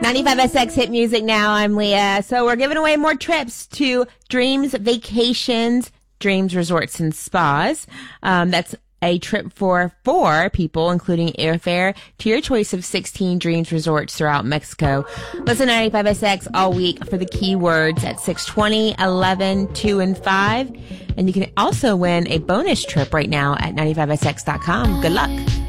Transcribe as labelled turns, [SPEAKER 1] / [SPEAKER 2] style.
[SPEAKER 1] 95SX Hit Music Now. I'm Leah. So we're giving away more trips to Dreams Vacations, Dreams Resorts and Spas. That's a trip for 4 people, including airfare to your choice of 16 Dreams Resorts throughout Mexico. Listen to 95SX all week for the keywords at 6:20, 11, 2, and 5. And you can also win a bonus trip right now at 95SX.com. Good luck.